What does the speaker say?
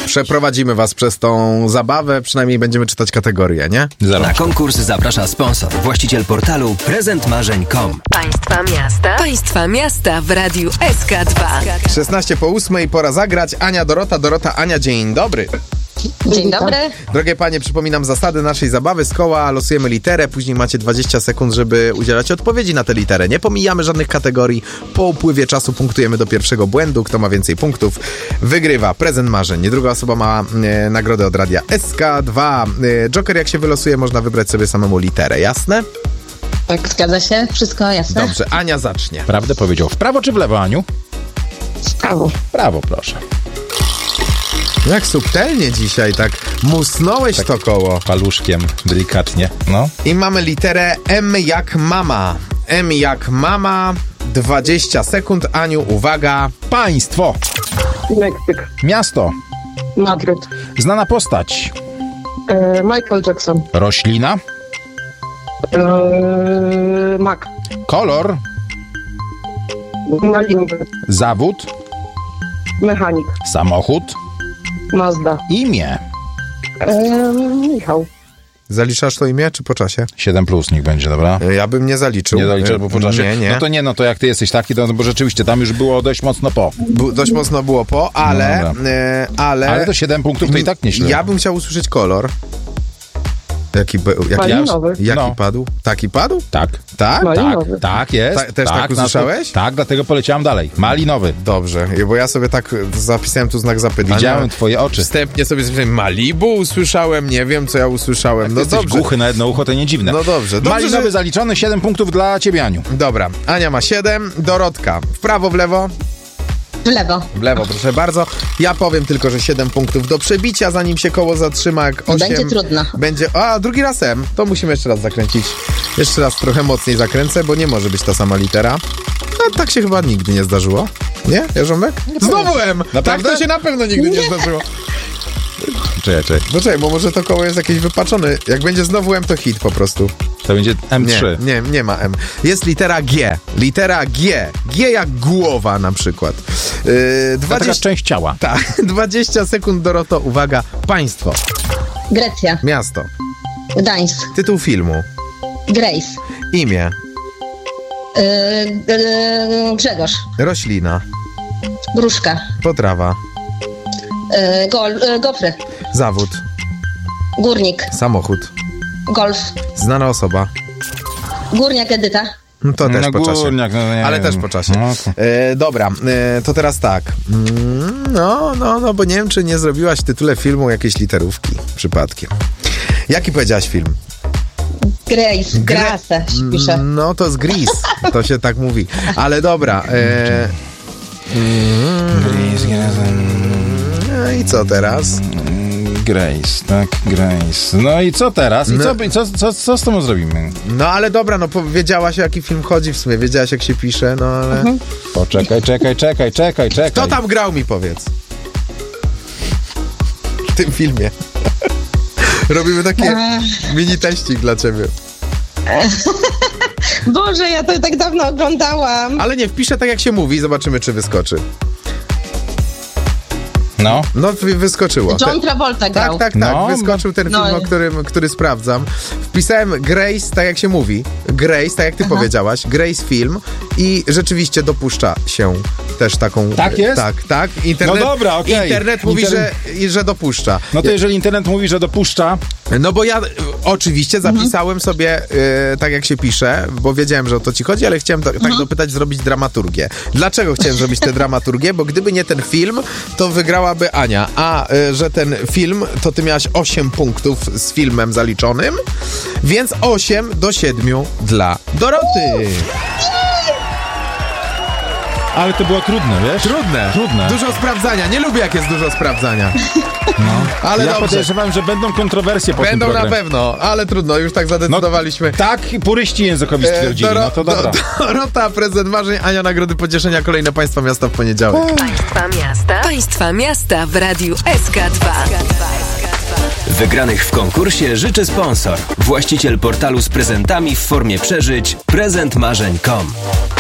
Przeprowadzimy was przez tą zabawę, przynajmniej będziemy czytać kategorie, nie? Na konkurs zaprasza sponsor, właściciel portalu prezentmarzeń.com. Państwa miasta w Radiu SK2. 16:08, pora zagrać. Ania, Dorota, Ania, dzień dobry. Dzień dobry. Drogie panie, przypominam zasady naszej zabawy. Z koła losujemy literę, później macie 20 sekund, żeby udzielać odpowiedzi na tę literę. Nie pomijamy żadnych kategorii. Po upływie czasu punktujemy do pierwszego błędu. Kto ma więcej punktów, wygrywa prezent marzeń. Druga osoba ma nagrodę od radia SK2. Joker, jak się wylosuje, można wybrać sobie samemu literę. Jasne? Tak, zgadza się? Wszystko jasne? Dobrze, Ania zacznie. Prawdę powiedział. W prawo czy w lewo, Aniu? W prawo. Prawo, proszę. Jak subtelnie dzisiaj, tak musnąłeś to koło. Paluszkiem, delikatnie. No. I mamy literę M jak mama. M jak mama. 20 sekund. Aniu, uwaga. Państwo. Meksyk. Miasto. Madryt. Znana postać. Michael Jackson. Roślina. Mak. Kolor. Malinowy. Zawód. Mechanik. Samochód. Mazda. Imię. Michał. Zaliczasz to imię, czy po czasie? 7+ niech będzie, dobra? Ja bym nie zaliczył. Nie zaliczę, bo po czasie. Nie. No to jak ty jesteś taki, to bo rzeczywiście tam już było dość mocno po. Dość mocno było po, ale... No ale to 7 punktów to i tak nieźle. Ja bym chciał usłyszeć kolor. Jaki Malinowy. padł? Taki padł? Tak. Tak? Malinowy. Tak jest. Też tak usłyszałeś? Tak, dlatego poleciałem dalej. Malinowy. Dobrze, bo ja sobie tak zapisałem tu znak zapytania. Widziałem twoje oczy. Wstępnie sobie zapisałem Malibu usłyszałem, nie wiem co ja usłyszałem. No Jesteś dobrze. głuchy na jedno ucho, to nie dziwne. No dobrze. Malinowy zaliczony, 7 punktów dla ciebie, Aniu. Dobra, Ania ma 7, Dorotka w prawo, w lewo? W lewo. W lewo, proszę bardzo. Ja powiem tylko, że 7 punktów do przebicia, zanim się koło zatrzyma. Jak 8 Będzie trudno. Drugi raz M. To musimy jeszcze raz zakręcić. Jeszcze raz trochę mocniej zakręcę, bo nie może być ta sama litera. No, tak się chyba nigdy nie zdarzyło. Nie, Jarząbek? Znowu M! Naprawdę? Tak to się na pewno nigdy nie zdarzyło. Czekaj. Poczekaj, bo może to koło jest jakieś wypaczone. Jak będzie znowu M, to hit po prostu. To będzie M3. Nie ma M. Jest litera G. Litera G. G jak głowa na przykład. Taka część ciała. Tak, 20 sekund, Doroto. Uwaga, państwo. Grecja. Miasto. Gdańsk. Tytuł filmu. Grace. Imię. Grzegorz. Roślina. Gruszka. Potrawa. Gofry. Zawód. Górnik. Samochód. Golf. Znana osoba. Górniak Edyta. To też po czasie. Górniak, Ale też po czasie. No. Dobra, to teraz tak. No, bo nie wiem, czy nie zrobiłaś w tytule filmu jakiejś literówki przypadkiem. Jaki powiedziałaś film? Grace. Grace się pisze. No, to z Grease. To się tak mówi. Ale dobra. I co teraz? Grace, tak, Grace. No i co teraz? I co z tym zrobimy? No ale dobra, no wiedziałaś, o jaki film chodzi w sumie, wiedziałaś, jak się pisze, no ale... Poczekaj. Kto tam grał, mi powiedz? W tym filmie. Robimy takie mini teścik dla ciebie. Boże, ja to tak dawno oglądałam. Ale nie, wpiszę tak, jak się mówi, zobaczymy, czy wyskoczy. No, wyskoczyło. John Travolta grał. Tak, No, wyskoczył ten film, który sprawdzam. Wpisałem Grace, tak jak się mówi. Grace, tak jak ty powiedziałaś. Grace film i rzeczywiście dopuszcza się też taką... Tak jest? Tak. Internet, no dobra, okej. Internet mówi, że dopuszcza. No to jeżeli internet mówi, że dopuszcza... No bo ja oczywiście zapisałem sobie tak jak się pisze, bo wiedziałem, że o to ci chodzi, ale chciałem tak dopytać, zrobić dramaturgię. Dlaczego chciałem zrobić tę dramaturgię? Bo gdyby nie ten film, to wygrałaby Ania. A że ten film, to ty miałaś 8 punktów z filmem zaliczonym, więc 8-7 dla Doroty. Ale to było trudne, wiesz? Trudne. Dużo sprawdzania. Nie lubię, jak jest dużo sprawdzania. No. Ale ja dobrze. podejrzewam, że będą kontrowersje po tym Będą programie. na pewno, ale trudno, już tak zadecydowaliśmy. Tak, puryści językowi stwierdzili, no to dobra. Dorota, prezent marzeń, Ania, nagrody pocieszenia, kolejne Państwa Miasta w poniedziałek. Państwa miasta w Radiu SK2. Wygranych w konkursie życzy sponsor, właściciel portalu z prezentami w formie przeżyć prezentmarzeń.com.